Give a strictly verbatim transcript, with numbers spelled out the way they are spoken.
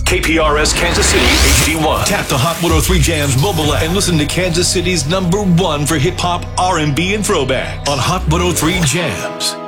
K P R S Kansas City H D one. Tap the Hot one oh three Jams mobile app and listen to Kansas City's number one for hip hop, R and B, and throwback on Hot one oh three Jams.